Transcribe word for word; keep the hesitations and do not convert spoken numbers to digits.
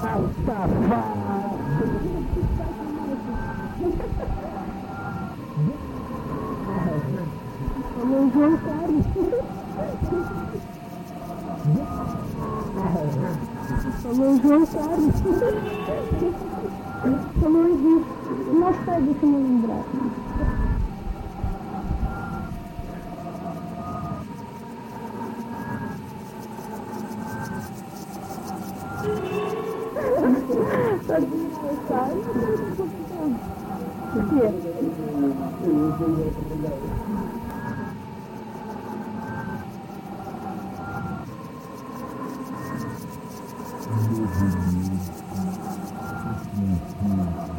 Ai, safado. Alô, João Carlos. Alô, João Carlos. Alô, Henrique. Mais tarde, deixa-me lembrar. Pode me passar? O quê?